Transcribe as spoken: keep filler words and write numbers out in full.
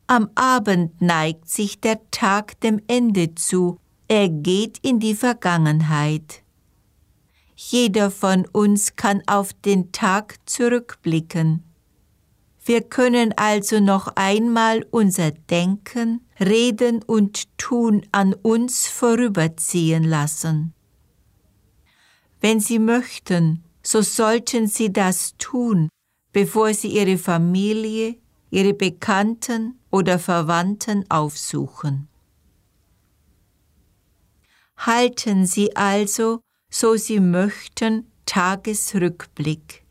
Am Abend neigt sich der Tag dem Ende zu, er geht in die Vergangenheit. Jeder von uns kann auf den Tag zurückblicken. Wir können also noch einmal unser Denken, Reden und Tun an uns vorüberziehen lassen. Wenn Sie möchten, so sollten Sie das tun, bevor Sie Ihre Familie, Ihre Bekannten oder Verwandten aufsuchen. Halten Sie also, so Sie möchten, Tagesrückblick.